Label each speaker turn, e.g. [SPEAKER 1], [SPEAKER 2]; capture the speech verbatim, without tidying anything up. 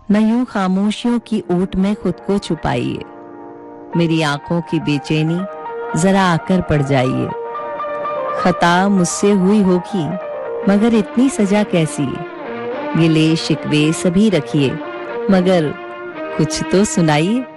[SPEAKER 1] न यूं खामोशियों की ऊट में खुद को छुपाइए, मेरी आंखों की बेचैनी जरा आकर पड़ जाइए। खता मुझसे हुई होगी मगर इतनी सजा कैसी, गिले शिकवे सभी रखिए मगर कुछ तो सुनाइए।